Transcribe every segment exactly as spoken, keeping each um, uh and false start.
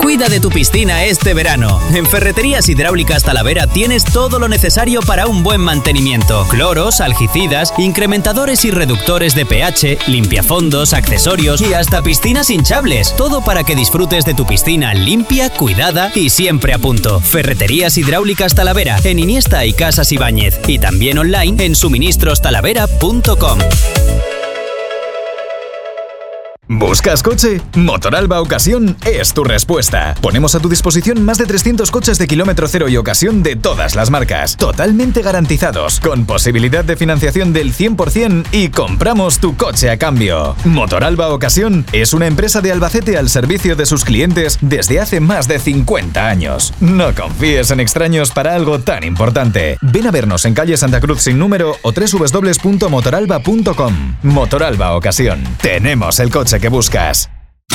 Cuida de tu piscina este verano. En Ferreterías Hidráulicas Talavera tienes todo lo necesario para un buen mantenimiento. Cloros, algicidas, incrementadores y reductores de pH, limpiafondos, accesorios y hasta piscinas hinchables. Todo para que disfrutes de tu piscina limpia, cuidada y siempre a punto. Ferreterías Hidráulicas Talavera, en Iniesta y Casas Ibáñez. Y también online en suministros talavera punto com. ¿Buscas coche? Motoralba Ocasión es tu respuesta. Ponemos a tu disposición más de trescientos coches de kilómetro cero y ocasión de todas las marcas, totalmente garantizados, con posibilidad de financiación del cien por ciento y compramos tu coche a cambio. Motoralba Ocasión es una empresa de Albacete al servicio de sus clientes desde hace más de cincuenta años. No confíes en extraños para algo tan importante. Ven a vernos en calle Santa Cruz sin número o doble u doble u doble u punto motoralba punto com. Motoralba Ocasión. Tenemos el coche que buscas.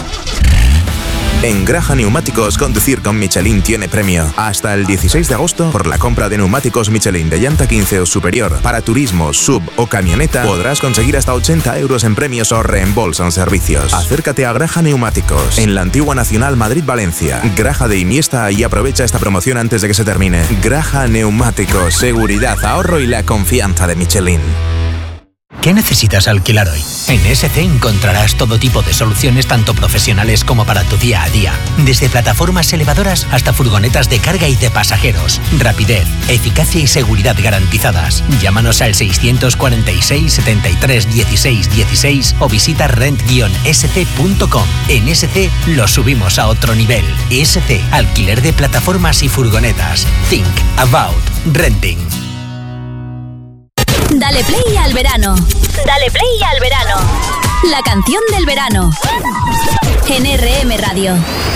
En Graja Neumáticos, conducir con Michelin tiene premio. Hasta el dieciséis de agosto, por la compra de neumáticos Michelin de llanta quince o superior, para turismo, sub o camioneta, podrás conseguir hasta ochenta euros en premios o reembolso en servicios. Acércate a Graja Neumáticos, en la antigua Nacional Madrid-Valencia, Graja de Iniesta, y aprovecha esta promoción antes de que se termine. Graja Neumáticos, seguridad, ahorro y la confianza de Michelin. ¿Qué necesitas alquilar hoy? En S C encontrarás todo tipo de soluciones tanto profesionales como para tu día a día. Desde plataformas elevadoras hasta furgonetas de carga y de pasajeros. Rapidez, eficacia y seguridad garantizadas. Llámanos al seiscientos cuarenta y seis, setenta y tres, dieciséis, dieciséis o visita rent guion s c punto com. En S C lo subimos a otro nivel. S C, alquiler de plataformas y furgonetas. Think about renting. Dale play al verano. Dale play al verano. La canción del verano. En R M Radio.